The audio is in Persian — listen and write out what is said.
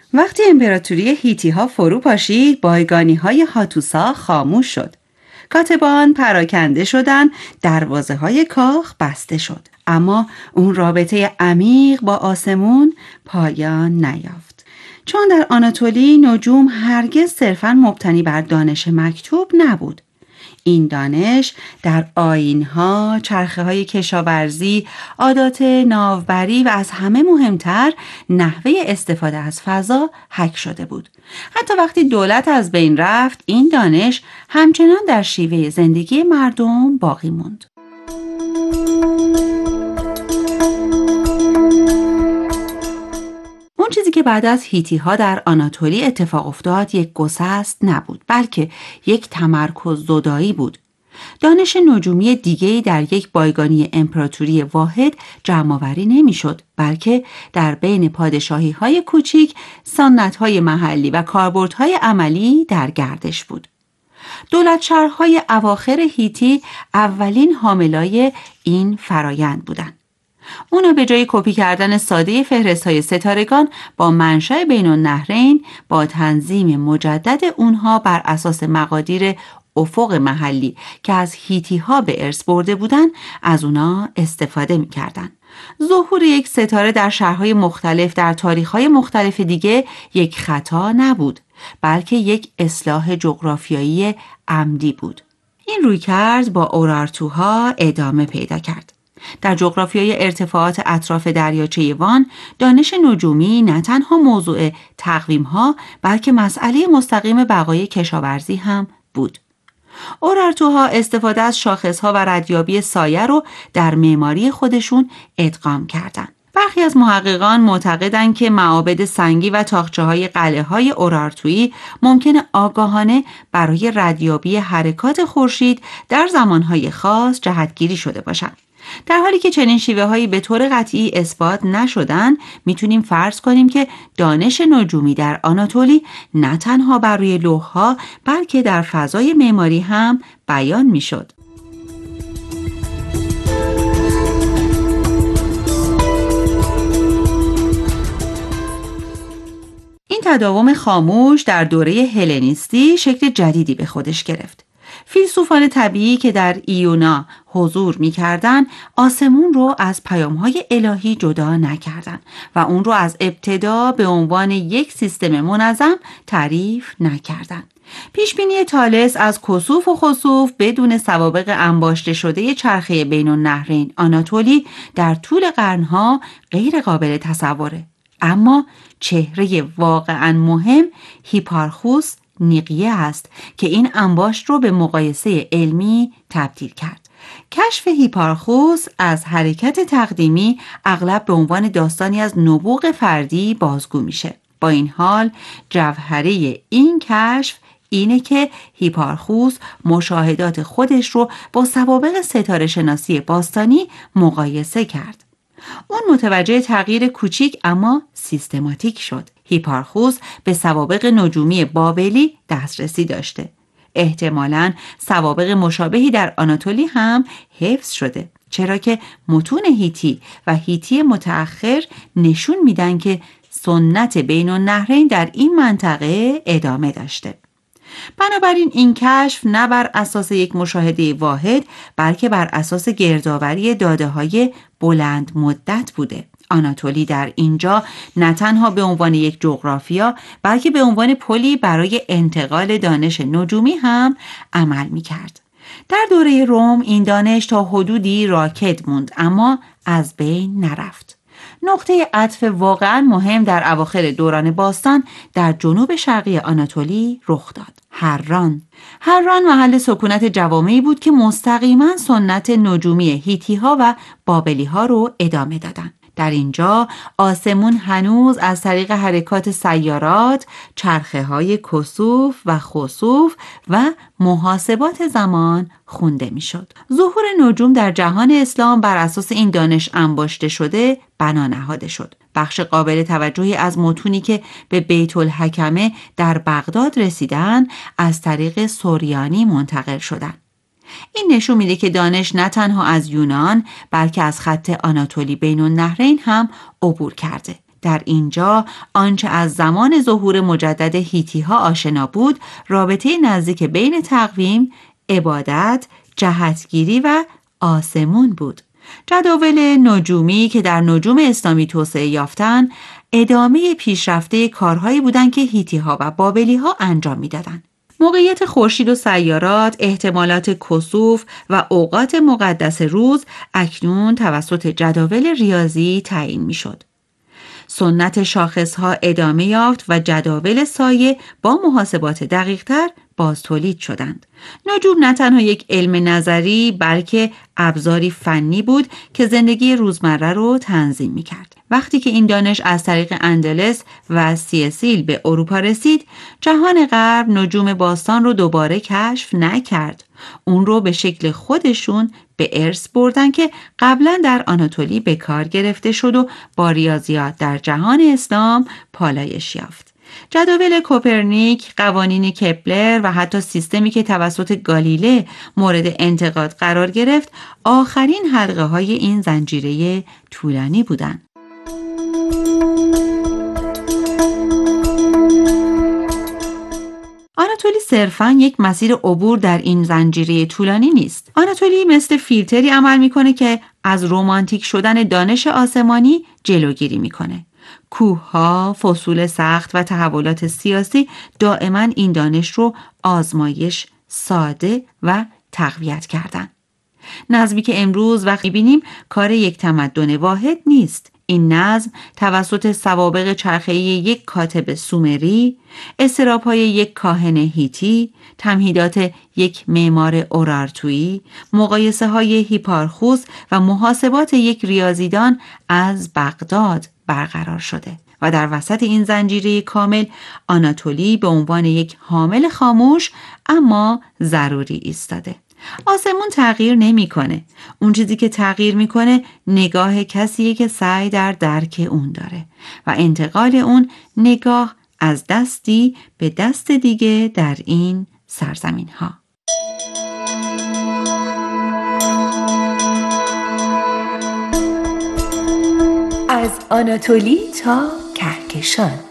وقتی امپراتوری هیتی ها فرو پاشید، بایگانی های هاتوسا خاموش شد. کاتبان پراکنده شدند، دروازه های کاخ بسته شد. اما اون رابطه عمیق با آسمون پایان نیافت. چون در آناتولی نجوم هرگز صرفاً مبتنی بر دانش مکتوب نبود. این دانش در آیین‌ها، چرخه‌های کشاورزی، عادات ناوبری و از همه مهمتر نحوه استفاده از فضا حک شده بود. حتی وقتی دولت از بین رفت، این دانش همچنان در شیوه زندگی مردم باقی موند. اون چیزی که بعد از هیتی‌ها در آناتولی اتفاق افتاد یک گسست نبود، بلکه یک تمرکز زدایی بود. دانش نجومی دیگه‌ای در یک بایگانی امپراتوری واحد جمع‌آوری نمی‌شد، بلکه در بین پادشاهی‌های کوچک، سنت‌های محلی و کاربردهای عملی در گردش بود. دولت شهرهای اواخر هیتی اولین حاملای این فرایند بودند. اونا به جای کپی کردن ساده فهرست‌های ستارگان با منشأ بین النهرین، با تنظیم مجدد اونها بر اساس مقادیر افق محلی که از هیتی‌ها به ارث برده بودند، از اونا استفاده می‌کردند. ظهور یک ستاره در شهرهای مختلف در تاریخ‌های مختلف دیگه یک خطا نبود، بلکه یک اصلاح جغرافیایی عمدی بود. این رویکرد با اورارتوها ادامه پیدا کرد. در جغرافیای ارتفاعات اطراف دریاچه وان، دانش نجومی نه تنها موضوع تقویم‌ها، بلکه مسئله مستقیم بقای کشاورزی هم بود. اورارتوها استفاده از شاخص‌ها و ردیابی سایه رو در معماری خودشون ادغام کردند. برخی از محققان معتقدند که معابد سنگی و تاقچه‌های قلعه‌های اورارتویی ممکنه آگاهانه برای ردیابی حرکات خورشید در زمانهای خاص جهتگیری شده باشند. در حالی که چنین شیوه‌هایی به طور قطعی اثبات نشدن، میتونیم فرض کنیم که دانش نجومی در آناتولی نه تنها بر روی لوح‌ها، بلکه در فضای معماری هم بیان میشد. این تداوم خاموش در دوره هلنیستی شکل جدیدی به خودش گرفت. فیلسوفان طبیعی که در ایونا حضور می‌کردند، آسمون رو از پیام‌های الهی جدا نکردند و اون رو از ابتدا به عنوان یک سیستم منظم تعریف نکردند. پیشبینی تالس از کسوف و خسوف بدون سوابق انباشته شده چرخه بین النهرین آناتولی در طول قرنها غیر قابل تصوره. اما چهره واقعاً مهم هیپارخوس نیقیه است که این انباشت رو به مقایسه علمی تبدیل کرد. کشف هیپارخوس از حرکت تقدیمی اغلب به عنوان داستانی از نبوغ فردی بازگو میشه. با این حال جوهره این کشف اینه که هیپارخوس مشاهدات خودش رو با سوابق ستاره شناسی باستانی مقایسه کرد. اون متوجه تغییر کوچیک اما سیستماتیک شد. هیپارخوس به سوابق نجومی بابلی دسترسی داشته. احتمالاً سوابق مشابهی در آناتولی هم حفظ شده، چرا که متون هیتی و هیتی متأخر نشون میدن که سنت بین النهرین در این منطقه ادامه داشته. بنابراین این کشف نه بر اساس یک مشاهده واحد، بلکه بر اساس گردآوری داده‌های بلند مدت بوده. آناتولی در اینجا نه تنها به عنوان یک جغرافیا، بلکه به عنوان پلی برای انتقال دانش نجومی هم عمل می‌کرد. در دوره روم این دانش تا حدودی راکد موند، اما از بین نرفت. نقطه عطف واقعا مهم در اواخر دوران باستان در جنوب شرقی آناتولی رخ داد. حران محل سکونت جوامعی بود که مستقیما سنت نجومی هیتی‌ها و بابلی‌ها رو ادامه دادند. در اینجا آسمون هنوز از طریق حرکات سیارات، چرخه‌های کسوف و خسوف و محاسبات زمان خونده میشد. ظهور نجوم در جهان اسلام بر اساس این دانش انباشته شده بنا نهاده شد. بخش قابل توجهی از متونی که به بیت الحکمه در بغداد رسیدن از طریق سوریانی منتقل شدند. این نشون میده که دانش نه تنها از یونان، بلکه از خط آناتولی بین النهرین هم عبور کرده. در اینجا آنچه از زمان ظهور مجدد هیتی‌ها آشنا بود، رابطه نزدیک بین تقویم، عبادت، جهتگیری و آسمون بود. جداول نجومی که در نجوم اسلامی توسعه یافتند، ادامه پیشرفته کارهایی بودند که هیتی‌ها و بابلی‌ها انجام می‌دادند. موقعیت خورشید و سیارات، احتمالات کسوف و اوقات مقدس روز اکنون توسط جداول ریاضی تعیین می‌شد. سنت شاخصها ادامه یافت و جداول سایه با محاسبات دقیق‌تر باز تولید شدند. نجوم نه تنها یک علم نظری بلکه ابزاری فنی بود که زندگی روزمره رو تنظیم می‌کرد. وقتی که این دانش از طریق اندلس و سیسیل به اروپا رسید، جهان غرب نجوم باستان رو دوباره کشف نکرد. اون رو به شکل خودشون به ارث بردن که قبلا در آناتولی به کار گرفته شد و با ریاضیات در جهان اسلام پالایش یافت. جداول کوپرنیک، قوانین کپلر و حتی سیستمی که توسط گالیله مورد انتقاد قرار گرفت، آخرین حلقه های این زنجیره طولانی بودند. آناتولی صرفاً یک مسیر عبور در این زنجیره طولانی نیست. آناتولی مثل فیلتری عمل میکنه که از رمانتیک شدن دانش آسمانی جلوگیری میکنه. کوه‌ها، فصول سخت و تحولات سیاسی دائما این دانش رو آزمایش، ساده و تقویت کردن. نظمی که امروز وقتی بینیم کار یک تمدن واحد نیست. این نظم توسط سوابق چرخه‌ای یک کاتب سومری، اضطراب‌های یک کاهن هیتی، تمهیدات یک معمار اورارتویی، مقایسه‌های هیپارخوس و محاسبات یک ریاضیدان از بغداد برقرار شده و در وسط این زنجیره کامل آناتولی به عنوان یک حامل خاموش اما ضروری ایستاده. آسمون تغییر نمیکنه. اون چیزی که تغییر میکنه نگاه کسیه که سعی در درک اون داره و انتقال اون نگاه از دستی به دست دیگه در این سرزمین ها. از آناتولی تا کهکشان.